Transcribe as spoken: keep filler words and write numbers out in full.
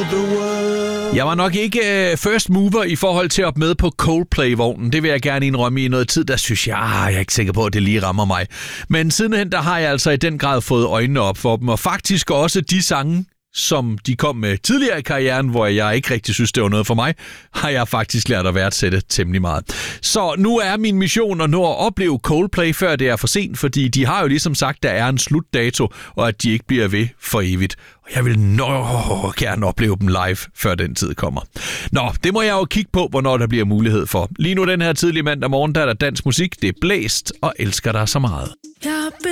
the world. Jeg var nok ikke uh, first mover i forhold til at op med på Coldplay-vognen. Det vil jeg gerne indrømme i noget tid, der synes jeg, ah, jeg er ikke sikker på, at det lige rammer mig. Men sidenhen, der har jeg altså i den grad fået øjnene op for dem, og faktisk også de sange, som de kom med tidligere i karrieren, hvor jeg ikke rigtig synes, det var noget for mig, har jeg faktisk lært at værdsætte temmelig meget. Så nu er min mission at nå at opleve Coldplay, før det er for sent, fordi de har jo ligesom sagt, der er en slutdato, og at de ikke bliver ved for evigt. Og jeg vil nå gerne opleve dem live, før den tid kommer. Nå, det må jeg jo kigge på, hvornår der bliver mulighed for. Lige nu den her tidlige mandag morgen, der er der dansk musik, det er blæst, og elsker dig så meget.